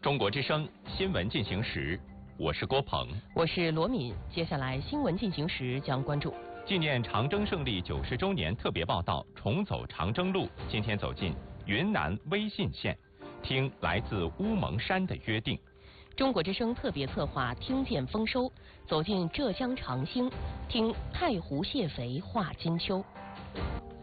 中国之声新闻进行时，我是郭鹏， 我是罗敏。接下来新闻进行时将关注纪念长征胜利90周年特别报道《重走长征路》。今天走进云南威信县，听来自乌蒙山的约定。 中国之声特别策划听见丰收，走进浙江长兴，听太湖蟹肥话金秋。